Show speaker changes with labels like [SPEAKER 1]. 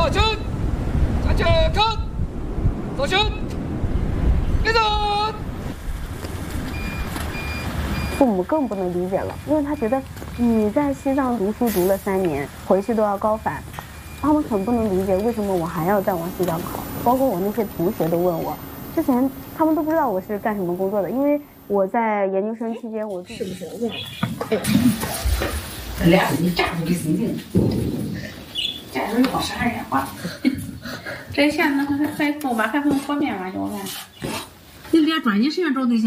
[SPEAKER 1] 下圈，向前看，走圈，别走。
[SPEAKER 2] 父母更不能理解了，因为他觉得你在西藏读书读了3年，回去都要高反，他们很不能理解为什么我还要再往西藏考。包括我那些同学都问我，之前他们都不知道我是干什么工作的，因为我在研究生期间我
[SPEAKER 3] 是不是？我问你，俩你站住的心情，站住好杀人话。这下那还够吧？还分和面吧？就我看，你俩抓紧时间找对象。